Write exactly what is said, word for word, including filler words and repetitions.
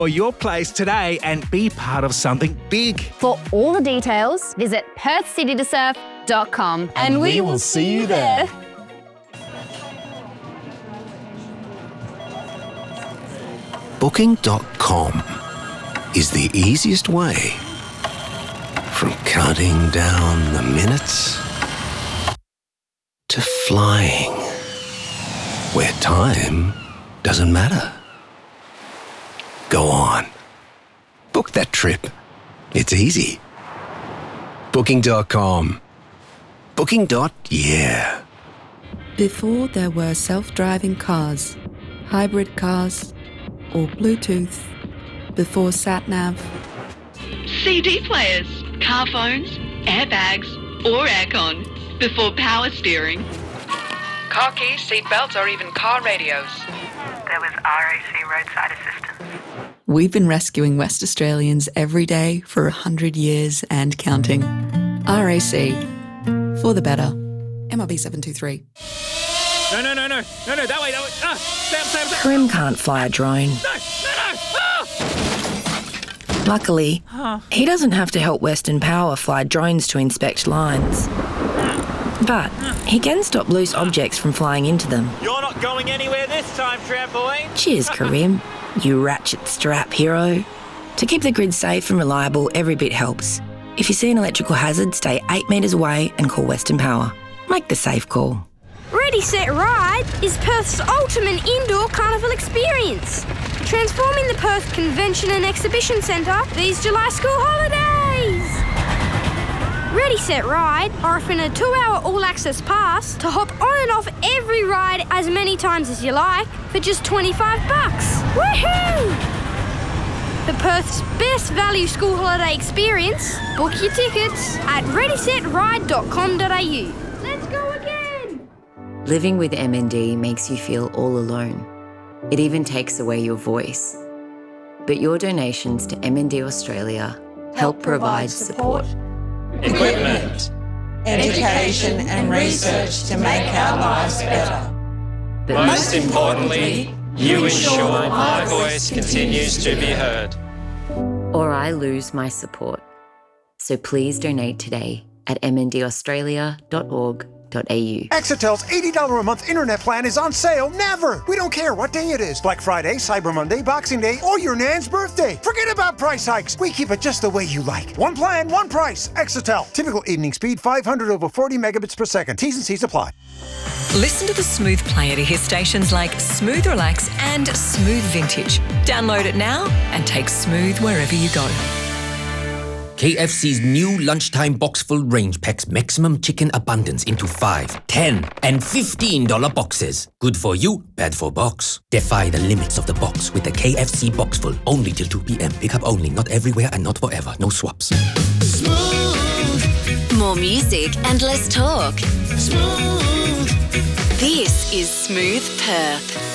or your place today and be part of something big. For all the details, visit perth city to surf dot com. And, and we, we will see you there. Booking dot com is the easiest way from counting down the minutes to flying where time doesn't matter. Go on. Book that trip. It's easy. Booking dot com. Booking. Yeah. Before there were self-driving cars, hybrid cars, or Bluetooth, before sat-nav, C D players, car phones, airbags, or aircon, before power steering. Car keys, seat belts, or even car radios. There was R A C roadside assistance. We've been rescuing West Australians every day for a hundred years and counting. R A C. For the better. M R B seven two three. No, no, no, no. No, no, that way, that way. Ah, Sam, Sam, Sam. Karim can't fly a drone. No, no, no. Ah! Luckily, Huh. he doesn't have to help Western Power fly drones to inspect lines. But he can stop loose objects from flying into them. You're not going anywhere this time, trampoline. Cheers, Karim, you ratchet strap hero. To keep the grid safe and reliable, every bit helps. If you see an electrical hazard, stay eight metres away and call Western Power. Make the safe call. Ready, Set, Ride is Perth's ultimate indoor carnival experience, transforming the Perth Convention and Exhibition Centre these July school holidays. Ready, Set, Ride are offering a two-hour all-access pass to hop on and off every ride as many times as you like for just twenty-five bucks. Woohoo! For Perth's best value school holiday experience, book your tickets at ready set ride dot com dot a u. Let's go again! Living with M N D makes you feel all alone. It even takes away your voice. But your donations to M N D Australia help provide support, equipment, education and research to make our lives better. But most importantly, you ensure my voice continues to be heard. Or I lose my support. So please donate today at m n d australia dot org dot a u. Exitel's eighty dollars a month internet plan is on sale never. We don't care what day it is. Black Friday, Cyber Monday, Boxing Day, or your Nan's birthday. Forget about price hikes. We keep it just the way you like. One plan, one price. Exitel. Typical evening speed five hundred over forty megabits per second. T's and C's apply. Listen to the Smooth Player to hear stations like Smooth Relax and Smooth Vintage. Download it now and take Smooth wherever you go. K F C's new lunchtime box-full range packs maximum chicken abundance into five, ten, and fifteen dollars boxes. Good for you, bad for box. Defy the limits of the box with the K F C box-full. Only till two p.m. Pick up only, not everywhere and not forever. No swaps. Smooth. More music and less talk. Smooth. This is Smooth Perth.